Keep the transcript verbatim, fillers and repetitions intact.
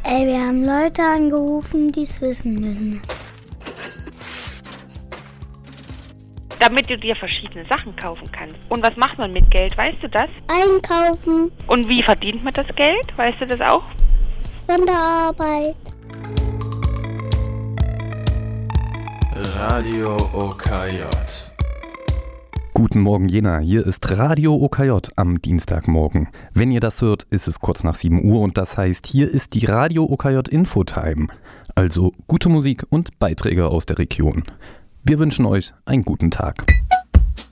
Ey, wir haben Leute angerufen, die es wissen müssen. Damit du dir verschiedene Sachen kaufen kannst. Und was macht man mit Geld, weißt du das? Einkaufen. Und wie verdient man das Geld, weißt du das auch? Von der Arbeit. Radio O K J. Guten Morgen Jena, hier ist Radio O K J am Dienstagmorgen. Wenn ihr das hört, ist es kurz nach sieben Uhr und das heißt, hier ist die Radio O K J Infotime. Also gute Musik und Beiträge aus der Region. Wir wünschen euch einen guten Tag.